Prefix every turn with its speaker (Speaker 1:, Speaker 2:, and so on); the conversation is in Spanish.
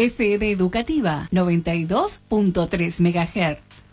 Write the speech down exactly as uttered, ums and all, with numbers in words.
Speaker 1: F M Educativa noventa y dos punto tres megahertz.